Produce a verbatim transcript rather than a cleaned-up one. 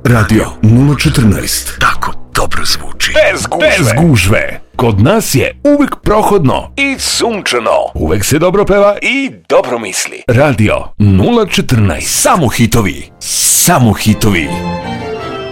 Radio nula četrnaest. Tako dobro zvuči. Bez gužve. Bez gužve. Kod nas je uvek prohodno I sunčano. Uvek se dobro peva i dobro misli. Radio nula četrnaest. Samo hitovi. Samo hitovi.